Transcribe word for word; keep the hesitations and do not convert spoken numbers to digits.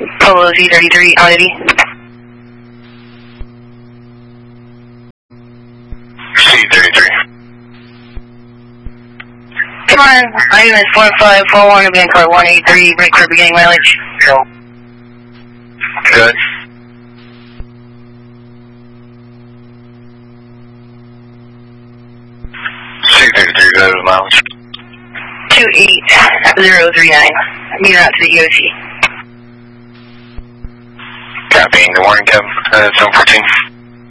Polo Z thirty-three, on eighty. C thirty-three. Come on, item is four five four one, beginning car one eighty-three, brake for beginning mileage. Good. C thirty-three, go to mileage. two eight zero three nine, meter out to the E O C. Copy, good morning, Kevin. Uh, seven fourteen.